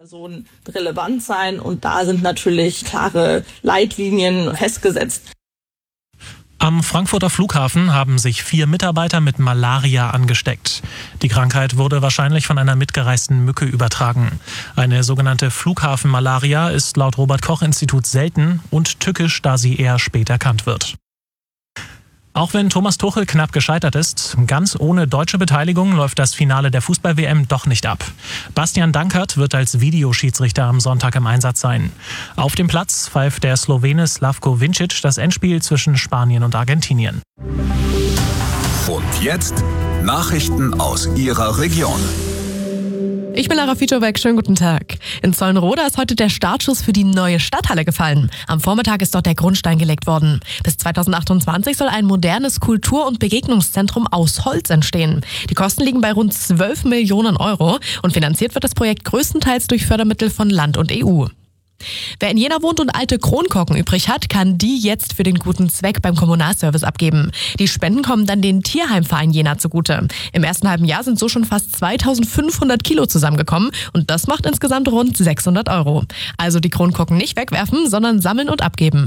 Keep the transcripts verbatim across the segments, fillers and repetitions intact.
Personen relevant sein und da sind natürlich klare Leitlinien festgesetzt. Am Frankfurter Flughafen haben sich vier Mitarbeiter mit Malaria angesteckt. Die Krankheit wurde wahrscheinlich von einer mitgereisten Mücke übertragen. Eine sogenannte Flughafenmalaria ist laut Robert-Koch-Institut selten und tückisch, da sie eher spät erkannt wird. Auch wenn Thomas Tuchel knapp gescheitert ist, ganz ohne deutsche Beteiligung läuft das Finale der Fußball-W M doch nicht ab. Bastian Dankert wird als Videoschiedsrichter am Sonntag im Einsatz sein. Auf dem Platz pfeift der Slowene Slavko Vincic das Endspiel zwischen Spanien und Argentinien. Und jetzt Nachrichten aus Ihrer Region. Ich bin Lara Ficzowek, schönen guten Tag. In Zollenroda ist heute der Startschuss für die neue Stadthalle gefallen. Am Vormittag ist dort der Grundstein gelegt worden. Bis zweitausendachtundzwanzig soll ein modernes Kultur- und Begegnungszentrum aus Holz entstehen. Die Kosten liegen bei rund zwölf Millionen Euro und finanziert wird das Projekt größtenteils durch Fördermittel von Land und E U. Wer in Jena wohnt und alte Kronkorken übrig hat, kann die jetzt für den guten Zweck beim Kommunalservice abgeben. Die Spenden kommen dann den Tierheimverein Jena zugute. Im ersten halben Jahr sind so schon fast zweitausendfünfhundert Kilo zusammengekommen und das macht insgesamt rund sechshundert Euro. Also die Kronkorken nicht wegwerfen, sondern sammeln und abgeben.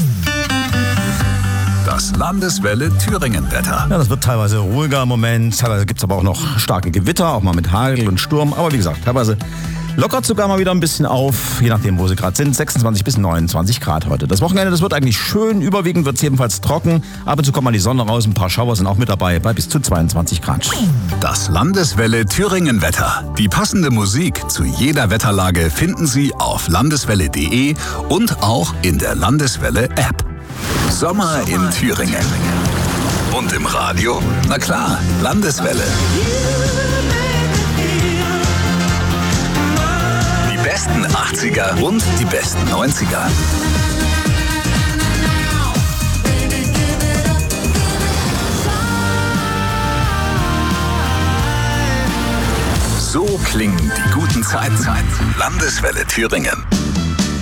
Das Landeswelle Thüringen-Wetter. Ja, das wird teilweise ruhiger im Moment. Teilweise gibt es aber auch noch starke Gewitter, auch mal mit Hagel und Sturm. Aber wie gesagt, teilweise lockert sogar mal wieder ein bisschen auf, je nachdem, wo sie gerade sind. sechsundzwanzig bis neunundzwanzig Grad heute. Das Wochenende, das wird eigentlich schön. Überwiegend wird es jedenfalls trocken. Ab und zu kommt mal die Sonne raus. Ein paar Schauer sind auch mit dabei, bei bis zu zweiundzwanzig Grad. Das Landeswelle Thüringen-Wetter. Die passende Musik zu jeder Wetterlage finden Sie auf landeswelle punkt de und auch in der Landeswelle-App. Sommer in Thüringen. Und im Radio? Na klar, Landeswelle. Die besten achtziger und die besten neunziger. So klingen die guten Zeiten. Landeswelle Thüringen.